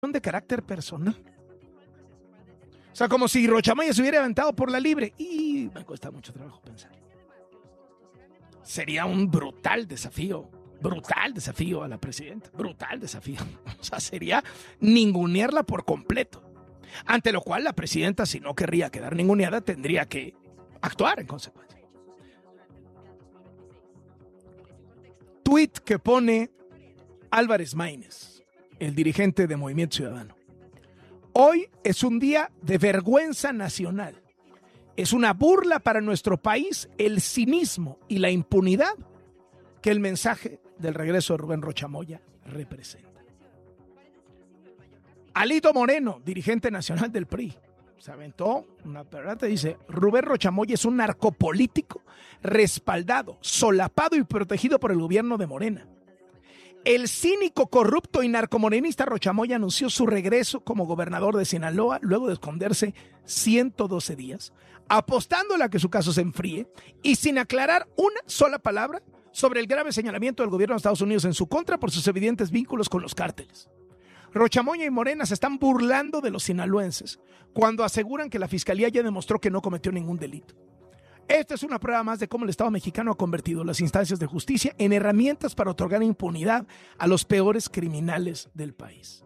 de carácter personal. O sea, como si Rochamoya se hubiera aventado por la libre. Y me cuesta mucho trabajo pensar. Sería un brutal desafío a la presidenta. Brutal desafío. O sea, sería ningunearla por completo. Ante lo cual la presidenta, si no querría quedar ninguneada, tendría que actuar en consecuencia. Tweet que pone Álvarez Maínez, el dirigente de Movimiento Ciudadano. Hoy es un día de vergüenza nacional. Es una burla para nuestro país el cinismo y la impunidad que el mensaje del regreso de Rubén Rochamoya representa. Alito Moreno, dirigente nacional del PRI, se aventó una perrata y dice: Rubén Rochamoya es un narcopolítico respaldado, solapado y protegido por el gobierno de Morena. El cínico, corrupto y narcomorenista Rochamoya anunció su regreso como gobernador de Sinaloa luego de esconderse 112 días, apostándole a que su caso se enfríe y sin aclarar una sola palabra sobre el grave señalamiento del gobierno de Estados Unidos en su contra por sus evidentes vínculos con los cárteles. Rochamoya y Morena se están burlando de los sinaloenses cuando aseguran que la fiscalía ya demostró que no cometió ningún delito. Esta es una prueba más de cómo el Estado mexicano ha convertido las instancias de justicia en herramientas para otorgar impunidad a los peores criminales del país.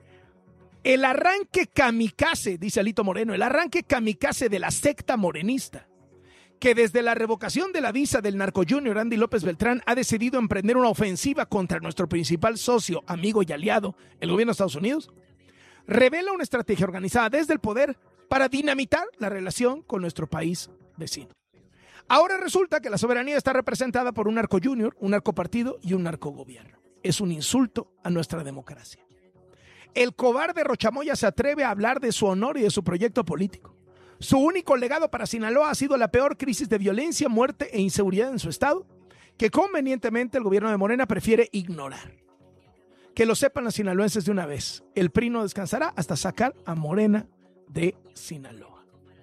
El arranque kamikaze, dice Alito Moreno, el arranque kamikaze de la secta morenista, que desde la revocación de la visa del narco junior Andy López Beltrán ha decidido emprender una ofensiva contra nuestro principal socio, amigo y aliado, el gobierno de Estados Unidos, revela una estrategia organizada desde el poder para dinamitar la relación con nuestro país vecino. Ahora resulta que la soberanía está representada por un narco junior, un narcopartido y un narcogobierno. Es un insulto a nuestra democracia. El cobarde Rochamoya se atreve a hablar de su honor y de su proyecto político. Su único legado para Sinaloa ha sido la peor crisis de violencia, muerte e inseguridad en su estado, que convenientemente el gobierno de Morena prefiere ignorar. Que lo sepan los sinaloenses de una vez. El PRI no descansará hasta sacar a Morena de Sinaloa.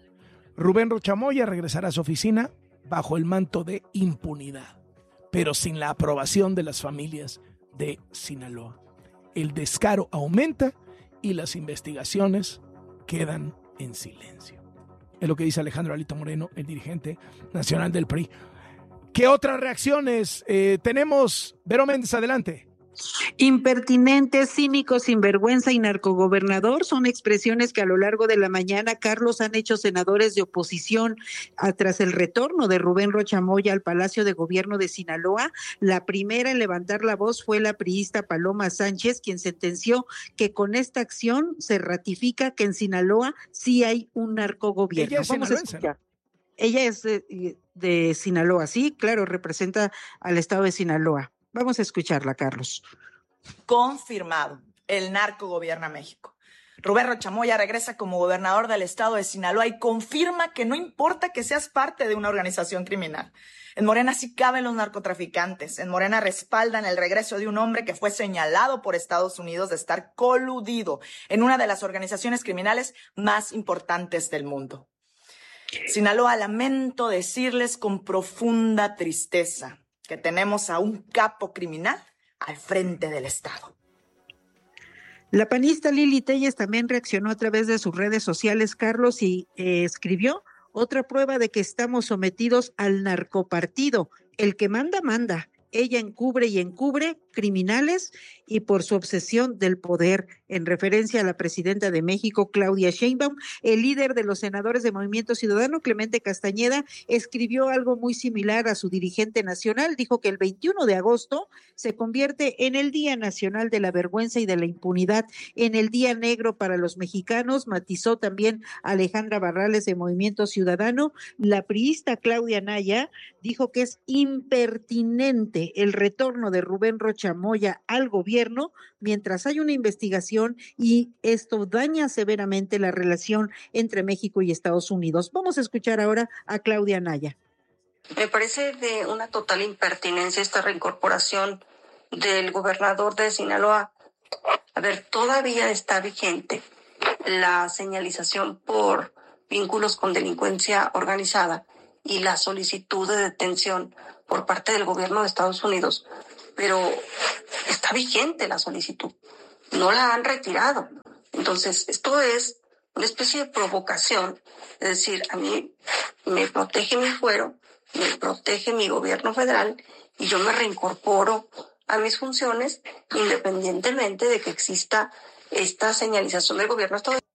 Rubén Rochamoya regresará a su oficina bajo el manto de impunidad, pero sin la aprobación de las familias de Sinaloa. El descaro aumenta y las investigaciones quedan en silencio. Es lo que dice Alejandro Alito Moreno, el dirigente nacional del PRI. ¿Qué otras reacciones tenemos? Vero Méndez, adelante. Impertinente, cínico, sinvergüenza y narcogobernador son expresiones que a lo largo de la mañana, Carlos, han hecho senadores de oposición tras el retorno de Rubén Rochamoya al Palacio de Gobierno de Sinaloa. La primera en levantar la voz fue la priista Paloma Sánchez, quien sentenció que con esta acción se ratifica que en Sinaloa sí hay un narcogobierno. Ella es sinaloense, ¿no? Ella es de Sinaloa, sí, claro, representa al estado de Sinaloa. Vamos a escucharla, Carlos. Confirmado, el narco gobierna México. Rubén Rochamoya regresa como gobernador del estado de Sinaloa y confirma que no importa que seas parte de una organización criminal. En Morena sí caben los narcotraficantes. En Morena respaldan el regreso de un hombre que fue señalado por Estados Unidos de estar coludido en una de las organizaciones criminales más importantes del mundo. Sinaloa, lamento decirles con profunda tristeza que tenemos a un capo criminal al frente del Estado. La panista Lili Telles también reaccionó a través de sus redes sociales, Carlos, y escribió: otra prueba de que estamos sometidos al narcopartido. El que manda, manda. Ella encubre y encubre criminales y por su obsesión del poder, en referencia a la presidenta de México, Claudia Sheinbaum. El líder de los senadores de Movimiento Ciudadano, Clemente Castañeda, escribió algo muy similar a su dirigente nacional. Dijo que el 21 de agosto se convierte en el Día Nacional de la Vergüenza y de la Impunidad, en el Día Negro para los mexicanos. Matizó también Alejandra Barrales de Movimiento Ciudadano. La priista Claudia Naya dijo que es impertinente el retorno de Rubén Rochamoya al gobierno mientras hay una investigación y esto daña severamente la relación entre México y Estados Unidos. Vamos a escuchar ahora a Claudia Naya. Me parece de una total impertinencia esta reincorporación del gobernador de Sinaloa. A ver, todavía está vigente la señalización por vínculos con delincuencia organizada y la solicitud de detención por parte del gobierno de Estados Unidos, pero está vigente la solicitud. no la han retirado. Entonces, esto es una especie de provocación, es decir, a mí me protege mi fuero, me protege mi gobierno federal y yo me reincorporo a mis funciones independientemente de que exista esta señalización del gobierno estadounidense.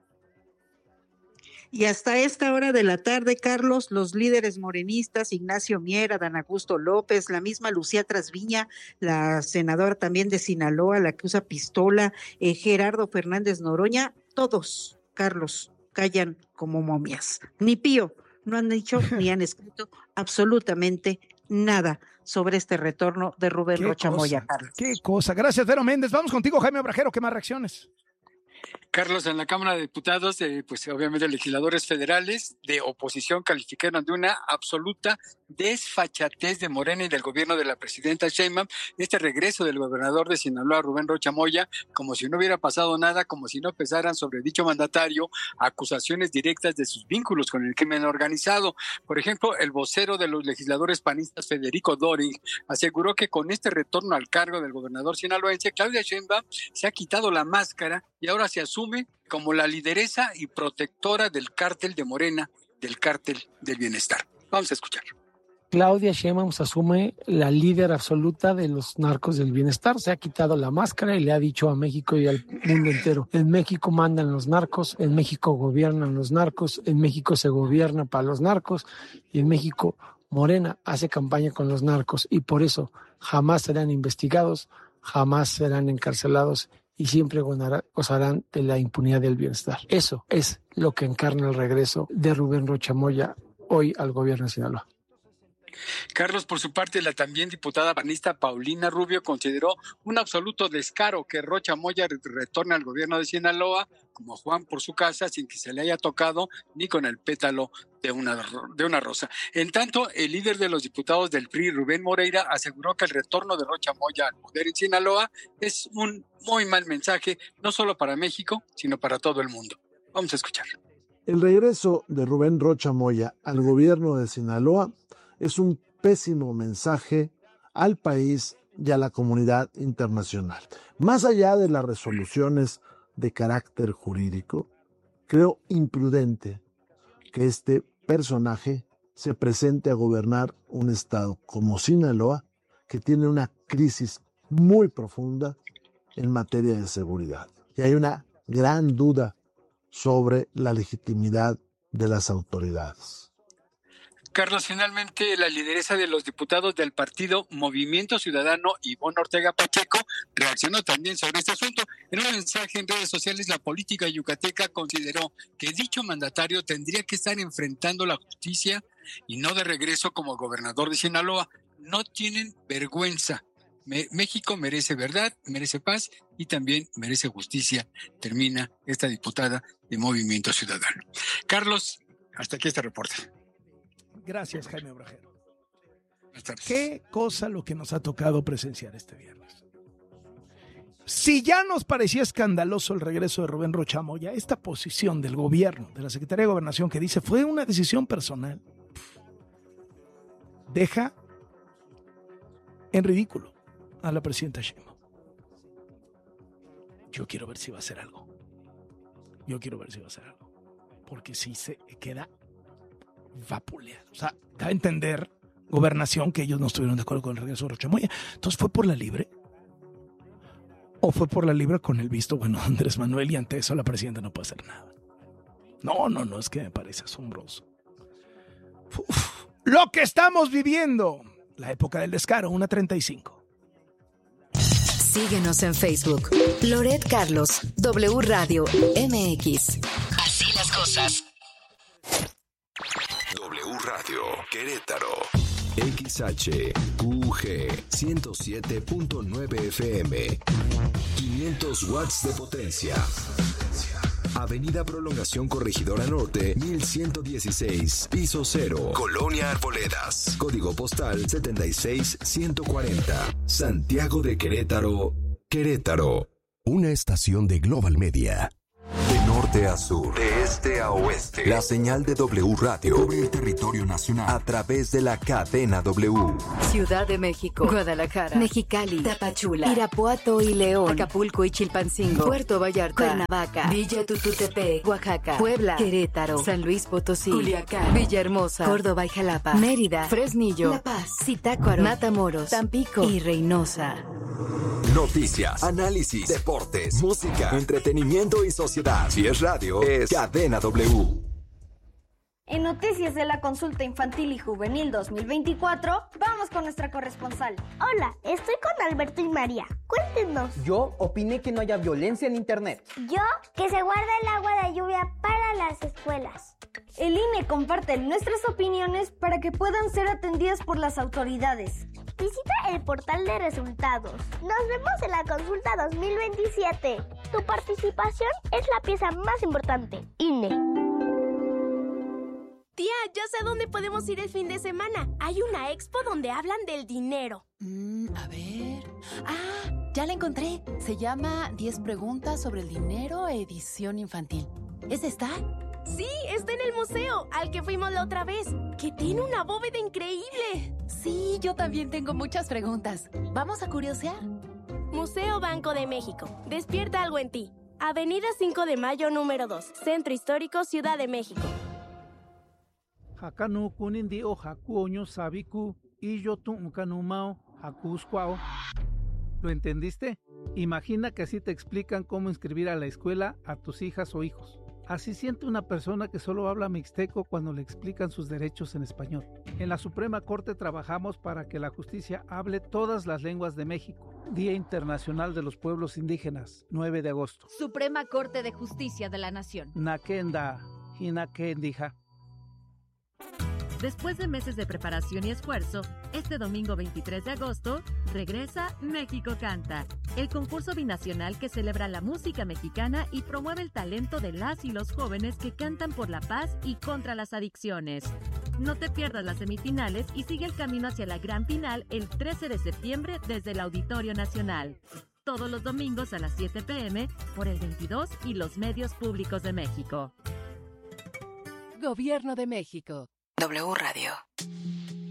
Y hasta esta hora de la tarde, Carlos, los líderes morenistas, Ignacio Mier, Adán Augusto López, la misma Lucía Trasviña, la senadora también de Sinaloa, la que usa pistola, Gerardo Fernández Noroña, todos, Carlos, callan como momias. Ni pío, no han dicho ni han escrito absolutamente nada sobre este retorno de Rubén Rocha Moya, Carlos. Qué cosa. Gracias, Vero Méndez. Vamos contigo, Jaime Obrajero. ¿Qué más reacciones? Carlos, en la Cámara de Diputados, pues obviamente legisladores federales de oposición calificaron de una absoluta desfachatez de Morena y del gobierno de la presidenta Sheinbaum este regreso del gobernador de Sinaloa, Rubén Rocha Moya, como si no hubiera pasado nada, como si no pesaran sobre dicho mandatario acusaciones directas de sus vínculos con el crimen organizado. Por ejemplo, el vocero de los legisladores panistas, Federico Doring, aseguró que con este retorno al cargo del gobernador sinaloense, Claudia Sheinbaum se ha quitado la máscara y ahora se asume como la lideresa y protectora del cártel de Morena, del cártel del bienestar. Vamos a escuchar. Claudia Sheinbaum se asume la líder absoluta de los narcos del bienestar, se ha quitado la máscara y le ha dicho a México y al mundo entero, en México mandan los narcos, en México gobiernan los narcos, en México se gobierna para los narcos y en México Morena hace campaña con los narcos y por eso jamás serán investigados, jamás serán encarcelados y siempre gozarán de la impunidad del bienestar. Eso es lo que encarna el regreso de Rubén Rocha Moya hoy al gobierno de Sinaloa. Carlos, por su parte, la también diputada panista Paulina Rubio consideró un absoluto descaro que Rocha Moya retorne al gobierno de Sinaloa como Juan por su casa sin que se le haya tocado ni con el pétalo de una rosa. En tanto, el líder de los diputados del PRI, Rubén Moreira, aseguró que el retorno de Rocha Moya al poder en Sinaloa es un muy mal mensaje, no solo para México, sino para todo el mundo. Vamos a escuchar. El regreso de Rubén Rocha Moya al gobierno de Sinaloa es un pésimo mensaje al país y a la comunidad internacional. Más allá de las resoluciones de carácter jurídico, creo imprudente que este personaje se presente a gobernar un estado como Sinaloa, que tiene una crisis muy profunda en materia de seguridad. Y hay una gran duda sobre la legitimidad de las autoridades. Carlos, finalmente la lideresa de los diputados del partido Movimiento Ciudadano, Ivonne Ortega Pacheco, reaccionó también sobre este asunto. En un mensaje en redes sociales, la política yucateca consideró que dicho mandatario tendría que estar enfrentando la justicia y no de regreso como gobernador de Sinaloa. No tienen vergüenza. México merece verdad, merece paz y también merece justicia, termina esta diputada de Movimiento Ciudadano. Carlos, hasta aquí este reporte. Gracias, Jaime Obrajero. Qué cosa lo que nos ha tocado presenciar este viernes. Si ya nos parecía escandaloso el regreso de Rubén Rocha Moya, esta posición del gobierno, de la Secretaría de Gobernación, que dice fue una decisión personal, deja en ridículo a la presidenta Sheinbaum. Yo quiero ver si va a hacer algo. Porque si se queda vapuleado. O sea, da a entender Gobernación que ellos no estuvieron de acuerdo con el regreso de Rocha Moya. Entonces, ¿fue por la libre? ¿O fue por la libre con el visto bueno de Andrés Manuel y ante eso la presidenta no puede hacer nada? No, es que me parece asombroso. Lo que estamos viviendo, la época del descaro, 1:35. Síguenos en Facebook. Loret Carlos, W Radio MX. Así las cosas. W Radio Querétaro. XHQG 107.9 FM. 500 watts de potencia. Avenida Prolongación Corregidora Norte, 1116, piso 0, Colonia Arboledas. Código postal 76140. Santiago de Querétaro, Querétaro. Una estación de Global Media. De norte norte a sur, de este a oeste. La señal de W Radio cubre el territorio nacional a través de la cadena W. Ciudad de México, Guadalajara, Mexicali, Tapachula, Irapuato y León, Acapulco y Chilpancingo, Puerto Vallarta, Cuernavaca, Villa Tututepec, Oaxaca, Puebla, Querétaro, San Luis Potosí, Culiacán, Villahermosa, Córdoba y Jalapa, Mérida, Fresnillo, La Paz, Zitácuaro, Matamoros, Tampico y Reynosa. Noticias, análisis, deportes, música, entretenimiento y sociedad. Si es radio, es Cadena W. En Noticias de la Consulta Infantil y Juvenil 2024, vamos con nuestra corresponsal. Hola, estoy con Alberto y María. Cuéntenos. Yo opiné que no haya violencia en Internet. Yo, que se guarda el agua de lluvia para las escuelas. El INE comparte nuestras opiniones para que puedan ser atendidas por las autoridades. Visita el portal de resultados. Nos vemos en la consulta 2027. Tu participación es la pieza más importante. INE. Tía, ya sé a dónde podemos ir el fin de semana. Hay una expo donde hablan del dinero. A ver... ¡Ah! Ya la encontré. Se llama 10 preguntas sobre el dinero, edición infantil. ¿Es esta? Sí, está en el museo, al que fuimos la otra vez, que tiene una bóveda increíble. Sí, yo también tengo muchas preguntas. ¿Vamos a curiosear? Museo Banco de México. Despierta algo en ti. Avenida 5 de Mayo, número 2. Centro Histórico, Ciudad de México. Hakanu kunindi o hakuoño sabiku y yo tu unkanumao hakusquao. ¿Lo entendiste? Imagina que así te explican cómo inscribir a la escuela a tus hijas o hijos. Así siente una persona que solo habla mixteco cuando le explican sus derechos en español. En la Suprema Corte trabajamos para que la justicia hable todas las lenguas de México. Día Internacional de los Pueblos Indígenas, 9 de agosto. Suprema Corte de Justicia de la Nación. Nakenda, hinakendija. Después de meses de preparación y esfuerzo, este domingo 23 de agosto, regresa México Canta, el concurso binacional que celebra la música mexicana y promueve el talento de las y los jóvenes que cantan por la paz y contra las adicciones. No te pierdas las semifinales y sigue el camino hacia la gran final el 13 de septiembre desde el Auditorio Nacional. Todos los domingos a las 7 p.m. por el 22 y los medios públicos de México. Gobierno de México. W Radio.